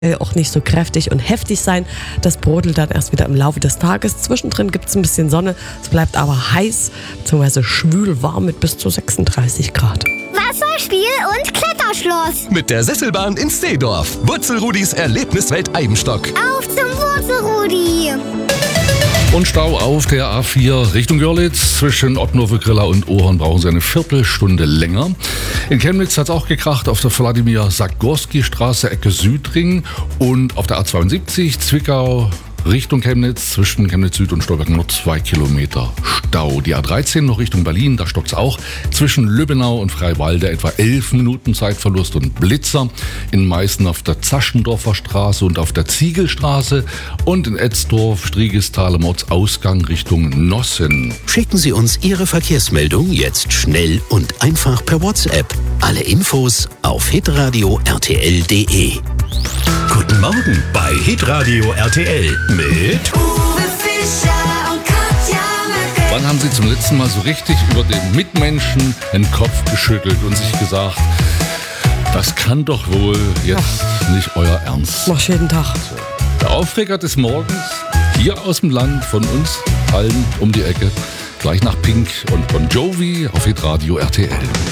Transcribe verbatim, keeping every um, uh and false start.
auch nicht so kräftig und heftig sein. Das brodelt dann erst wieder im Laufe des Tages. Zwischendrin gibt es ein bisschen Sonne. Es bleibt aber heiß bzw. schwül warm mit bis zu sechsunddreißig Grad. Wasserspiel und Kletterschloss. Mit der Sesselbahn in Seedorf. Wurzelrudis Erlebniswelt Eibenstock. Auf zum Wurzelrudi. Und Stau auf der A vier Richtung Görlitz. Zwischen Ottenhofe-Grilla und Ohorn brauchen Sie eine Viertelstunde länger. In Chemnitz hat es auch gekracht auf der Wladimir-Sagorski-Straße, Ecke Südring. Und auf der A zweiundsiebzig Zwickau Richtung Chemnitz, zwischen Chemnitz Süd und Stolberg Nord zwei Kilometer Stau. Die A dreizehn noch Richtung Berlin, da stockt es auch. Zwischen Lübbenau und Freiwalde etwa elf Minuten Zeitverlust und Blitzer. In Meißen auf der Zaschendorfer Straße und auf der Ziegelstraße. Und in Etzdorf, Striegestal am Ortsausgang Richtung Nossen. Schicken Sie uns Ihre Verkehrsmeldung jetzt schnell und einfach per WhatsApp. Alle Infos auf hitradio r t l punkt d e. Guten Morgen bei Hitradio R T L mit Uwe Fischer und Katja Möcke. Wann haben Sie zum letzten Mal so richtig über den Mitmenschen den Kopf geschüttelt und sich gesagt, das kann doch wohl jetzt ja. nicht euer Ernst? Mach jeden Tag. Der Aufreger des Morgens, hier aus dem Land, von uns allen um die Ecke, gleich nach Pink und Bon Jovi auf Hitradio R T L.